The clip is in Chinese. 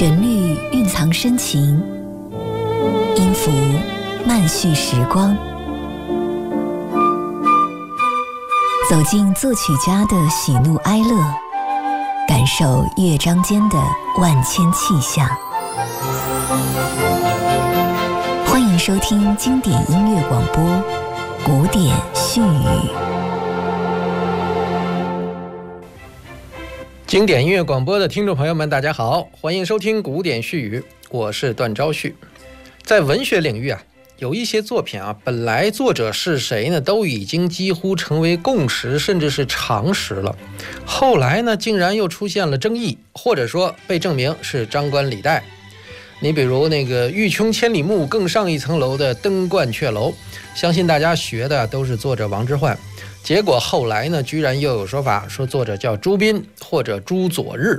旋律蕴藏深情，音符慢叙时光。走进作曲家的喜怒哀乐，感受乐章间的万千气象。欢迎收听经典音乐广播《古典絮语》。 经典音乐广播的听众朋友们，大家好，欢迎收听《古典絮语》，我是段昭旭。在文学领域啊，有一些作品啊，本来作者是谁呢，都已经几乎成为共识，甚至是常识了。后来呢，竟然又出现了争议，或者说被证明是张冠李戴。你比如那个欲穷千里目，更上一层楼的登鹳雀楼，相信大家学的都是作者王之涣。结果后来呢，居然又有说法说作者叫朱彬或者朱佐日。